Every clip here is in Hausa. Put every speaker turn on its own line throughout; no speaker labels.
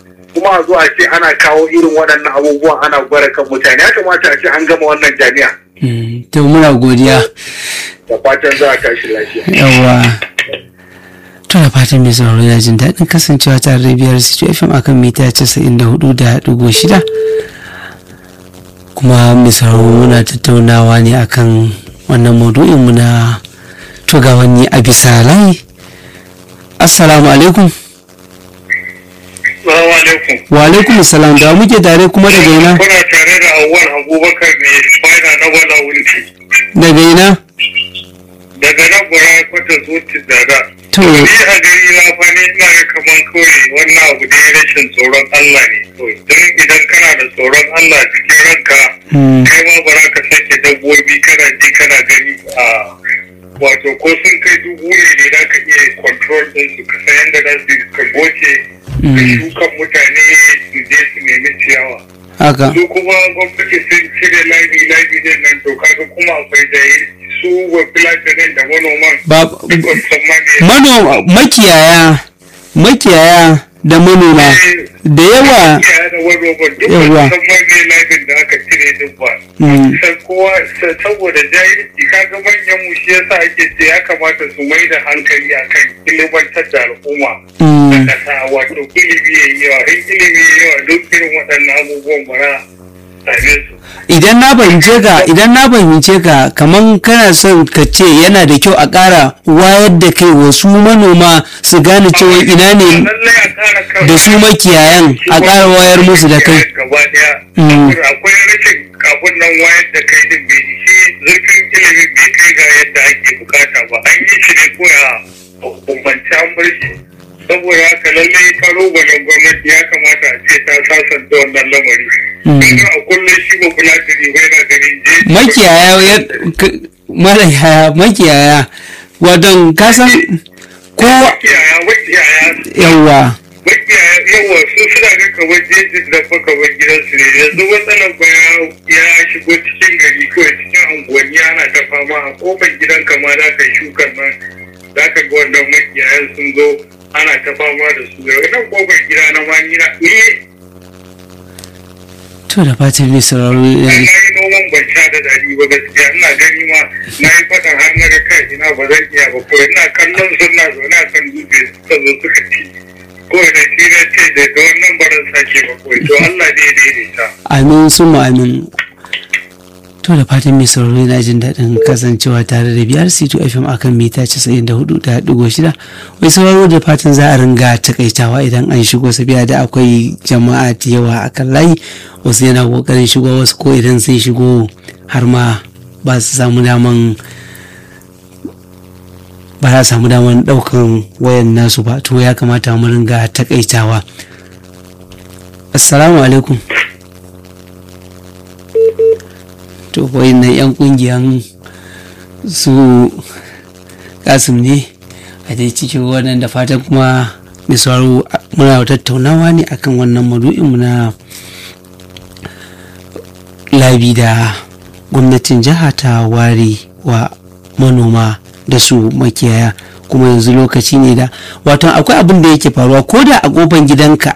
kuma a zo a ce ana kawo irin waɗannan abubuwan ana gwara kan mutane. Ya kamata a ce an gama wannan jami'a.
To muna godiya.
Da fatan za a tashi lafiya.
Yawa. To da fatan mai sauraro ya jin daɗin kasancewa tare da biyar CTFM akan mita 94.6. Kuma mai sauraro muna tattaunawa ne akan wannan maudu'in mu na tugawanni a bisa layi. Assalamu alaikum.
Assalamu alaikum.
Wa alaikum salam, da muke tare kuma daga ina?
Kuna tare da Awwal Abubakar ne bayan na wala wunti.
Daga ina?
Daga nan gura kwata zuci daga.
To.
Ni a gari na fa ne ina ga kaman kawai wannan abu da rashin tsoron Allah ne. To don idan kana da tsoron Allah cikin ranka kai ma ba za ka sake dabbobi kana ji kana gani a wato ko sun kai dubu ne da ka iya control din su ka san yadda za su ka goce da shukan mutane su je su nemi ciyawa.
Haka.
Su kuma gwamnati sun cire labi din nan to kaga kuma akwai da su wa filatanin da manoman.
Makiyaya da manoma da yawa.
Yawa. Da aka cire duk ba. Sai kowa saboda jahilci kaga manyan mu shi yasa ake ce ya kamata su mai da hankali akan ilimantar da al'umma. Da kasa wato ilimi yayi yawa, ilimi yayi yawa duk irin waɗannan abubuwan bara same su.
Idan na fahimce ka kaman kana son ka ce yana da kyau a ƙara wayar da kai wasu manoma su gane cewa ina ne da su makiyayan a ƙara wayar musu da kai.
Akwai rashin kafin nan wayar da kai din bai shi zurfin ilimin bai kai ga yadda ake bukata ba. An yi shi ne ko ya bambance an bar shi. Saboda haka lallai kalubalen gwamnati ya kamata a ce ta sasanta wannan lamari. Yanzu a kullum shi ba kula da ribai na ganin
makiyaya wadon kasan ko yawa
su suna ga kamar jejin da fa kamar gidansu ne yanzu matsalar ba ya shigo cikin gari kawai cikin unguwanni ana ta fama a kofar gidan kama za ka shuka nan za ka ga wannan makiyayan sun zo ana ta fama da su yau nan kofar gida na ma ni
to da fatan mai sauraro
ya yi noman ban sha da daɗi ba gaskiya ina gani ma na yi faɗan har na ga kai ina ba zan iya ba ko ina kallon suna zaune a kan dutse suka zo suka ci ko da shi na ce da wannan baran sake ba ko to Allah ne ya daidaita.
Amin summa amin. To da fatan mai sauraro yana jin daɗin kasancewa tare da biyar C2 FM akan mita 94.6. Wai sauraro da fatan za a ringa takaitawa idan an shigo sabiya da akwai jama'a da yawa akan layi. Wasu yana kokarin shigo wasu ko idan sun shigo har ma ba su samu daman ɗaukan wayan nasu ba, to ya kamata mu ringa takaitawa. Assalamu alaikum. To nan yan kungiyan su Kasim ne a dai cikin wannan da fatan kuma mai sauraro muna tattaunawa ne akan wannan maudu'in mu na labi da gwamnatin jiha ta ware wa manoma da su makiyaya, kuma yanzu lokaci ne da wato akwai abin da yake faruwa ko da a kofar gidanka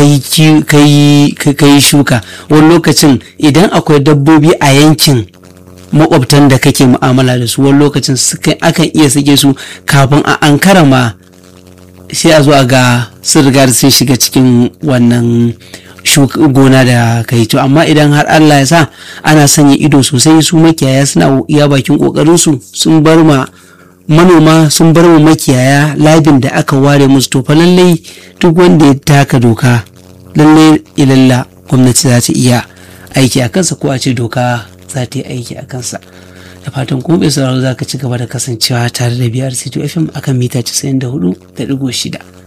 kai shuka wani lokacin idan akwai dabbobi a yankin makwabtan da kake mu'amala da su wani lokacin akan iya sake su kafin a ankara ma sai a zo a ga sun riga da sun shiga cikin wannan gona da kai to amma idan har Allah ya sa ana sanya ido sosai su makiyaya suna iya bakin kokarin su sun bar ma manoma sun bar mu makiyaya labin da aka ware musu to fa lallai duk wanda ya taka doka lallai ilalla gwamnati za ta iya aiki a kansa ko a ce doka za ta yi aiki a kansa. Da fatan kuma bai sauraro za ka ci gaba da kasancewa tare da BRC2 FM akan mita 94.6.